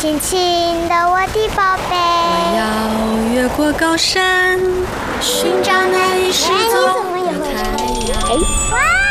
轻轻的我的宝贝。 我要越过高山，寻找那一失踪的太阳。 哇！